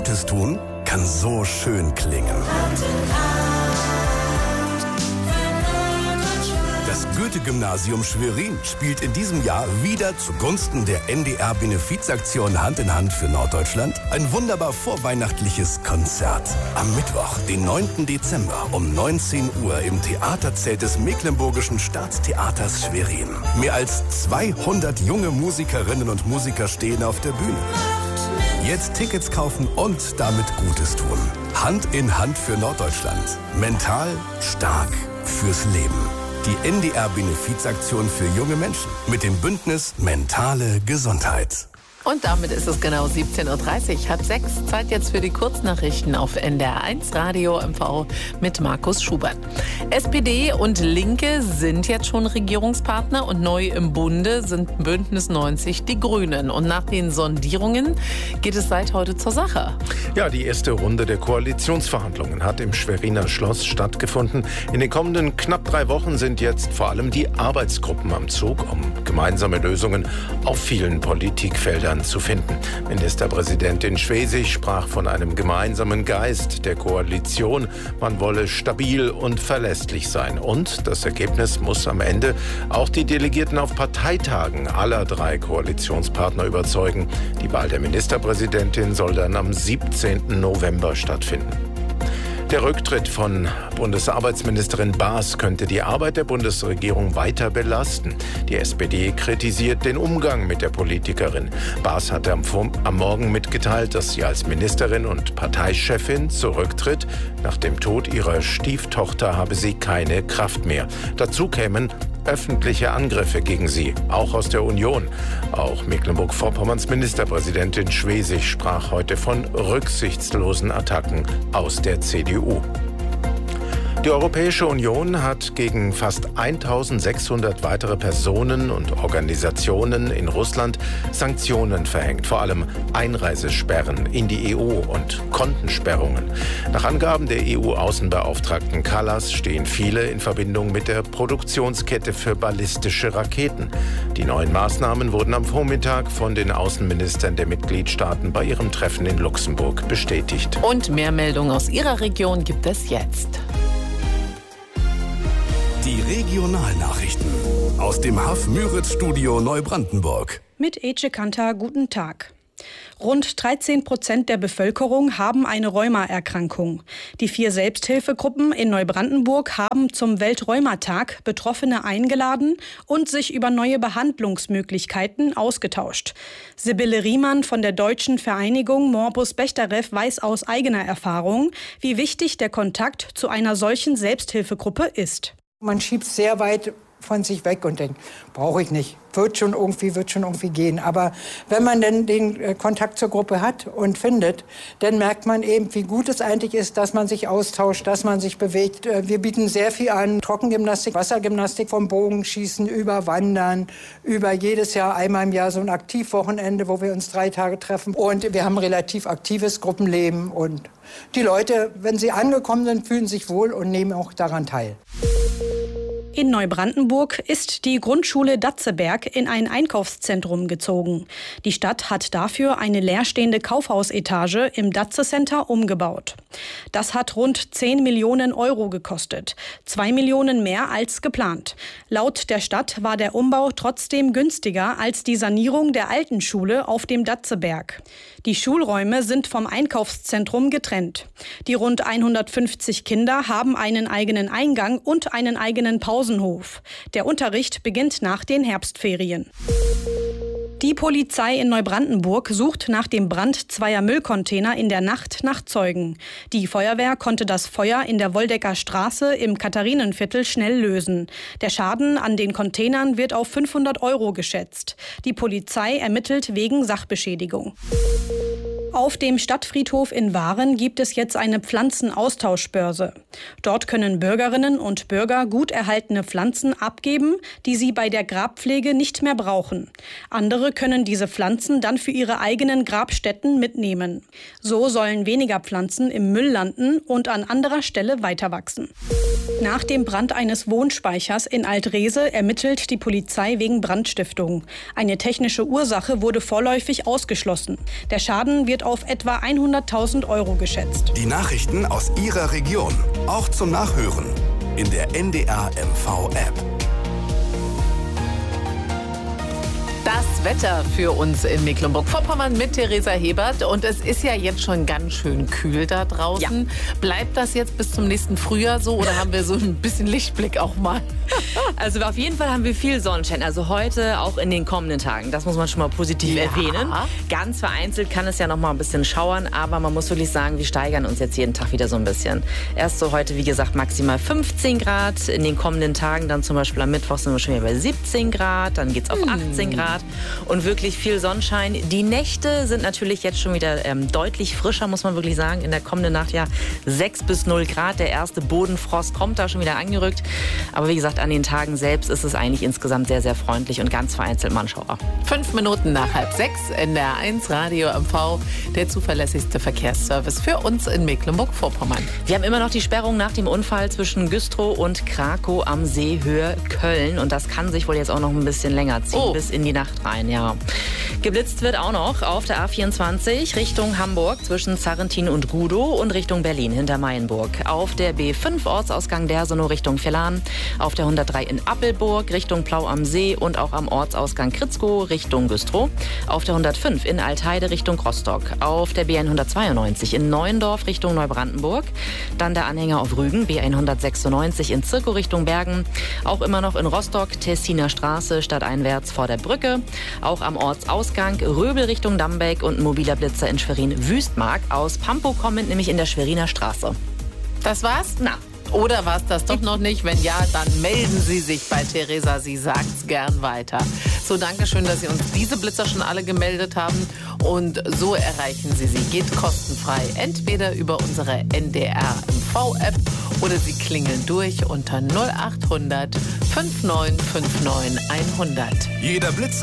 Gutes tun kann so schön klingen. Das Goethe-Gymnasium Schwerin spielt in diesem Jahr wieder zugunsten der NDR-Benefizaktion Hand in Hand für Norddeutschland ein wunderbar vorweihnachtliches Konzert. Am Mittwoch, den 9. Dezember um 19 Uhr im Theaterzelt des Mecklenburgischen Staatstheaters Schwerin. Mehr als 200 junge Musikerinnen und Musiker stehen auf der Bühne. Jetzt Tickets kaufen und damit Gutes tun. Hand in Hand für Norddeutschland. Mental stark fürs Leben. Die NDR-Benefizaktion für junge Menschen mit dem Bündnis Mentale Gesundheit. Und damit ist es genau 17.30 Uhr, 5:30. Zeit jetzt für die Kurznachrichten auf NDR1 Radio MV mit Markus Schubert. SPD und Linke sind jetzt schon Regierungspartner und neu im Bunde sind Bündnis 90 die Grünen. Und nach den Sondierungen geht es seit heute zur Sache. Ja, die erste Runde der Koalitionsverhandlungen hat im Schweriner Schloss stattgefunden. In den kommenden knapp 3 Wochen sind jetzt vor allem die Arbeitsgruppen am Zug, um gemeinsame Lösungen auf vielen Politikfeldern zu finden. Ministerpräsidentin Schwesig sprach von einem gemeinsamen Geist der Koalition. Man wolle stabil und verlässlich sein. Und das Ergebnis muss am Ende auch die Delegierten auf Parteitagen aller 3 Koalitionspartner überzeugen. Die Wahl der Ministerpräsidentin soll dann am 17. November stattfinden. Der Rücktritt von Bundesarbeitsministerin Baas könnte die Arbeit der Bundesregierung weiter belasten. Die SPD kritisiert den Umgang mit der Politikerin. Baas hatte am Morgen mitgeteilt, dass sie als Ministerin und Parteichefin zurücktritt. Nach dem Tod ihrer Stieftochter habe sie keine Kraft mehr. Dazu kämen öffentliche Angriffe gegen sie, auch aus der Union. Auch Mecklenburg-Vorpommerns Ministerpräsidentin Schwesig sprach heute von rücksichtslosen Attacken aus der CDU. Die Europäische Union hat gegen fast 1600 weitere Personen und Organisationen in Russland Sanktionen verhängt, vor allem Einreisesperren in die EU und Kontensperrungen. Nach Angaben der EU-Außenbeauftragten Kallas stehen viele in Verbindung mit der Produktionskette für ballistische Raketen. Die neuen Maßnahmen wurden am Vormittag von den Außenministern der Mitgliedstaaten bei ihrem Treffen in Luxemburg bestätigt. Und mehr Meldungen aus Ihrer Region gibt es jetzt. Die Regionalnachrichten aus dem Haff-Müritz-Studio Neubrandenburg. Mit Ece Kanter, guten Tag. Rund 13% der Bevölkerung haben eine Rheuma-Erkrankung. Die 4 Selbsthilfegruppen in Neubrandenburg haben zum Weltrheumatag Betroffene eingeladen und sich über neue Behandlungsmöglichkeiten ausgetauscht. Sibylle Riemann von der Deutschen Vereinigung Morbus Bechterew weiß aus eigener Erfahrung, wie wichtig der Kontakt zu einer solchen Selbsthilfegruppe ist. Man schiebt sehr weit von sich weg und denkt, brauche ich nicht, wird schon irgendwie gehen. Aber wenn man denn den Kontakt zur Gruppe hat und findet, dann merkt man eben, wie gut es eigentlich ist, dass man sich austauscht, dass man sich bewegt. Wir bieten sehr viel an, Trockengymnastik, Wassergymnastik, vom Bogenschießen über Wandern, über jedes Jahr einmal im Jahr so ein Aktivwochenende, wo wir uns 3 Tage treffen. Und wir haben ein relativ aktives Gruppenleben und die Leute, wenn sie angekommen sind, fühlen sich wohl und nehmen auch daran teil. In Neubrandenburg ist die Grundschule Datzeberg in ein Einkaufszentrum gezogen. Die Stadt hat dafür eine leerstehende Kaufhausetage im Datze Center umgebaut. Das hat rund 10 Millionen Euro gekostet, 2 Millionen mehr als geplant. Laut der Stadt war der Umbau trotzdem günstiger als die Sanierung der alten Schule auf dem Datzeberg. Die Schulräume sind vom Einkaufszentrum getrennt. Die rund 150 Kinder haben einen eigenen Eingang und einen eigenen Pausenhof. Der Unterricht beginnt nach den Herbstferien. Die Polizei in Neubrandenburg sucht nach dem Brand 2 Müllcontainer in der Nacht nach Zeugen. Die Feuerwehr konnte das Feuer in der Woldecker Straße im Katharinenviertel schnell lösen. Der Schaden an den Containern wird auf 500 Euro geschätzt. Die Polizei ermittelt wegen Sachbeschädigung. Auf dem Stadtfriedhof in Waren gibt es jetzt eine Pflanzenaustauschbörse. Dort können Bürgerinnen und Bürger gut erhaltene Pflanzen abgeben, die sie bei der Grabpflege nicht mehr brauchen. Andere können diese Pflanzen dann für ihre eigenen Grabstätten mitnehmen. So sollen weniger Pflanzen im Müll landen und an anderer Stelle weiterwachsen. Nach dem Brand eines Wohnspeichers in Alt-Rehse ermittelt die Polizei wegen Brandstiftung. Eine technische Ursache wurde vorläufig ausgeschlossen. Der Schaden wird auf etwa 100.000 € geschätzt. Die Nachrichten aus Ihrer Region, auch zum Nachhören in der NDR MV-App. Das Wetter für uns in Mecklenburg-Vorpommern mit Theresa Hebert. Und es ist ja jetzt schon ganz schön kühl da draußen. Ja. Bleibt das jetzt bis zum nächsten Frühjahr so oder haben wir so ein bisschen Lichtblick auch mal? Also auf jeden Fall haben wir viel Sonnenschein. Also heute auch in den kommenden Tagen. Das muss man schon mal positiv erwähnen. Ganz vereinzelt kann es ja noch mal ein bisschen schauern. Aber man muss wirklich sagen, wir steigern uns jetzt jeden Tag wieder so ein bisschen. Erst so heute, wie gesagt, maximal 15 Grad. In den kommenden Tagen dann zum Beispiel am Mittwoch sind wir schon wieder bei 17 Grad. Dann geht es auf 18 Grad. Und wirklich viel Sonnenschein. Die Nächte sind natürlich jetzt schon wieder deutlich frischer, muss man wirklich sagen. In der kommenden Nacht ja 6 bis 0 Grad. Der erste Bodenfrost kommt da schon wieder angerückt. Aber wie gesagt, an den Tagen selbst ist es eigentlich insgesamt sehr, sehr freundlich und ganz vereinzelt Manschauer. 5 Minuten nach 5:30 in der 1 Radio MV, der zuverlässigste Verkehrsservice für uns in Mecklenburg-Vorpommern. Wir haben immer noch die Sperrung nach dem Unfall zwischen Güstrow und Krakow am See Höhe Köln. Und das kann sich wohl jetzt auch noch ein bisschen länger ziehen, bis in die Nacht rein. Ja. Geblitzt wird auch noch auf der A24 Richtung Hamburg zwischen Zarrentin und Gudow und Richtung Berlin hinter Mayenburg. Auf der B5 Ortsausgang Dersonow Richtung Villahn. Auf der 103 in Appelburg Richtung Plau am See und auch am Ortsausgang Kritzkow Richtung Güstrow. Auf der 105 in Altheide Richtung Rostock. Auf der B192 in Neuendorf Richtung Neubrandenburg. Dann der Anhänger auf Rügen, B196 in Zirkow Richtung Bergen. Auch immer noch in Rostock, Tessiner Straße stadteinwärts vor der Brücke. Auch am Ortsausgang Röbel Richtung Dambeck und ein mobiler Blitzer in Schwerin-Wüstmark. Aus Pampow kommend, nämlich in der Schweriner Straße. Das war's? Na. Oder war es das doch noch nicht? Wenn ja, dann melden Sie sich bei Theresa. Sie sagt's gern weiter. So, danke schön, dass Sie uns diese Blitzer schon alle gemeldet haben. Und so erreichen Sie sie. Geht kostenfrei. Entweder über unsere NDR MV-App oder Sie klingeln durch unter 0800 5959 100. Jeder Blitzer